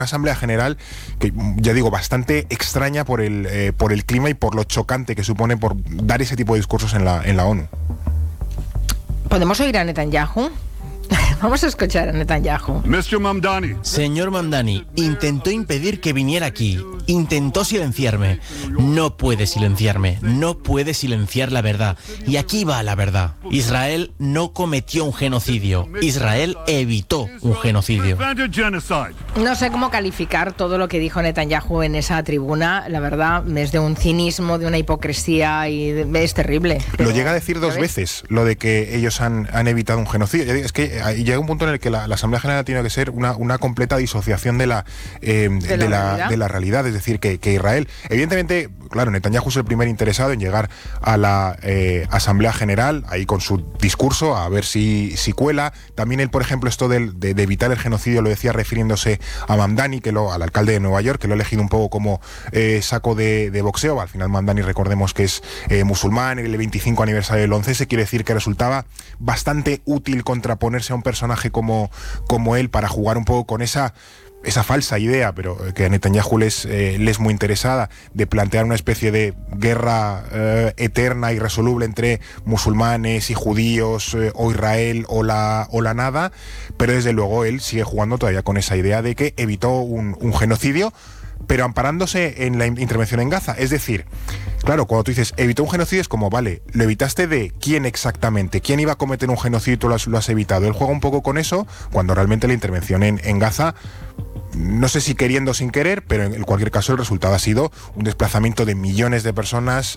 Asamblea General que, ya digo, bastante extraña por el clima y por lo chocante que supone por dar ese tipo de discursos en la ONU. ¿Podemos oír a Netanyahu? Vamos a escuchar a Netanyahu. Mr. Mamdani. Señor Mamdani, intentó impedir que viniera aquí. Intentó silenciarme. No puede silenciarme. No puede silenciar la verdad. Y aquí va la verdad. Israel no cometió un genocidio. Israel evitó un genocidio. No sé cómo calificar todo lo que dijo Netanyahu en esa tribuna. La verdad, es de un cinismo, de una hipocresía y es terrible. Lo llega a decir 2 veces, lo de que ellos han evitado un genocidio. Es que llega un punto en el que la Asamblea General tiene que ser una completa disociación de la realidad. Es decir, que Israel, evidentemente, claro, Netanyahu es el primer interesado en llegar a la Asamblea General, ahí con su discurso, a ver si cuela. También él, por ejemplo, esto de evitar el genocidio lo decía refiriéndose a Mamdani, al alcalde de Nueva York, que lo ha elegido un poco como saco de boxeo. Al final Mamdani, recordemos que es musulmán, en el 25 aniversario del 11, se quiere decir que resultaba bastante útil contraponerse a un personaje como él para jugar un poco con esa falsa idea, pero que a Netanyahu le es muy interesada, de plantear una especie de guerra eterna, irresoluble entre musulmanes y judíos, o Israel o la nada, pero desde luego él sigue jugando todavía con esa idea de que evitó un genocidio, pero amparándose en la intervención en Gaza. Es decir, claro, cuando tú dices evitó un genocidio es como, vale, ¿lo evitaste de quién exactamente? ¿Quién iba a cometer un genocidio y tú lo has evitado? Él juega un poco con eso, cuando realmente la intervención en Gaza, no sé si queriendo o sin querer, pero en cualquier caso el resultado ha sido un desplazamiento de millones de personas,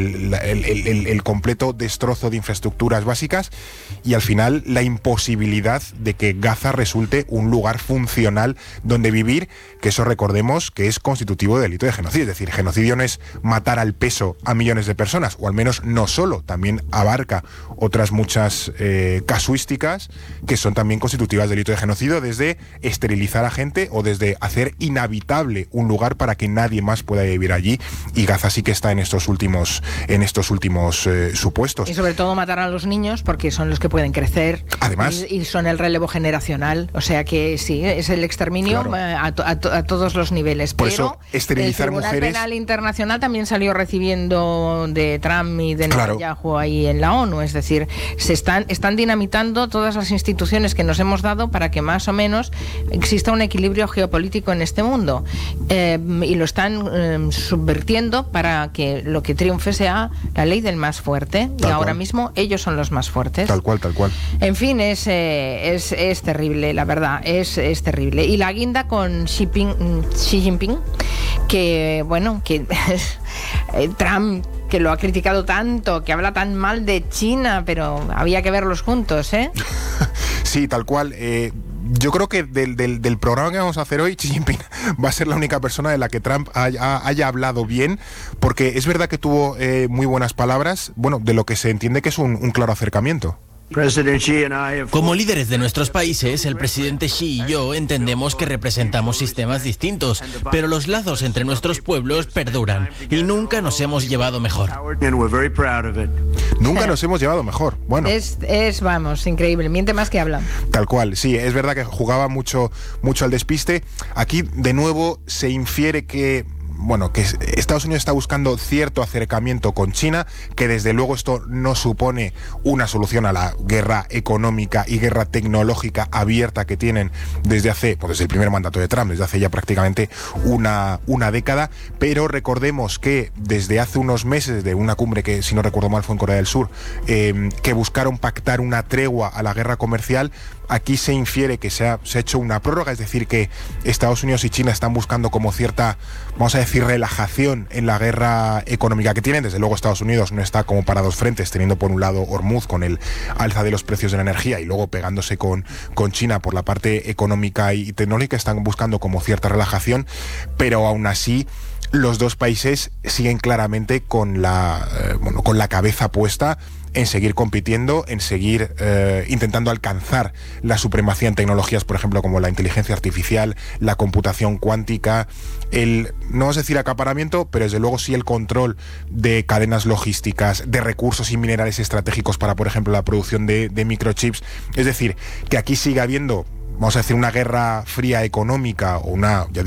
el completo destrozo de infraestructuras básicas y al final la imposibilidad de que Gaza resulte un lugar funcional donde vivir, que eso recordemos que es constitutivo de delito de genocidio. Es decir, genocidio no es matar al peso a millones de personas, o al menos no solo, también abarca otras muchas casuísticas que son también constitutivas de delito de genocidio, desde esterilizar a gente o desde hacer inhabitable un lugar para que nadie más pueda vivir allí, y Gaza sí que está en estos últimos supuestos. Y sobre todo matar a los niños, porque son los que pueden crecer. Además, y son el relevo generacional, o sea que sí, es el exterminio, claro, a todos los niveles. Por pero eso, esterilizar el Tribunal mujeres... Penal Internacional también salió recibiendo de Trump y de Netanyahu ahí en la ONU, es decir, están dinamitando todas las instituciones que nos hemos dado para que más o menos exista un equilibrio geopolítico en este mundo, y lo están subvirtiendo para que lo que triunfe sea la ley del más fuerte, y ahora mismo ellos son los más fuertes. Tal cual. En fin, es terrible, la verdad, es terrible. Y la guinda con Xi Jinping, que bueno, que Trump, que lo ha criticado tanto, que habla tan mal de China, pero había que verlos juntos, ¿eh? Sí, tal cual. Yo creo que del programa que vamos a hacer hoy, Xi Jinping va a ser la única persona de la que Trump haya hablado bien, porque es verdad que tuvo muy buenas palabras, bueno, de lo que se entiende que es un claro acercamiento. Como líderes de nuestros países, el presidente Xi y yo entendemos que representamos sistemas distintos, pero los lazos entre nuestros pueblos perduran y nunca nos hemos llevado mejor. Nunca nos hemos llevado mejor. Bueno, vamos, increíble, miente más que habla. Tal cual, sí, es verdad que jugaba mucho al despiste. Aquí, de nuevo, se infiere que Estados Unidos está buscando cierto acercamiento con China, que desde luego esto no supone una solución a la guerra económica y guerra tecnológica abierta que tienen desde el primer mandato de Trump, desde hace ya prácticamente una década, pero recordemos que desde hace unos meses, de una cumbre que, si no recuerdo mal, fue en Corea del Sur, que buscaron pactar una tregua a la guerra comercial. Aquí se infiere que se ha hecho una prórroga, es decir, que Estados Unidos y China están buscando como cierta, vamos a decir, relajación en la guerra económica que tienen. Desde luego Estados Unidos no está como para dos frentes, teniendo por un lado Hormuz con el alza de los precios de la energía y luego pegándose con China por la parte económica y tecnológica. Están buscando como cierta relajación, pero aún así los dos países siguen claramente con la cabeza puesta en seguir compitiendo, en seguir intentando alcanzar la supremacía en tecnologías, por ejemplo, como la inteligencia artificial, la computación cuántica, no vamos a decir acaparamiento, pero desde luego sí el control de cadenas logísticas, de recursos y minerales estratégicos para, por ejemplo, la producción de microchips. Es decir, que aquí sigue habiendo vamos a decir, una guerra fría económica o una, ya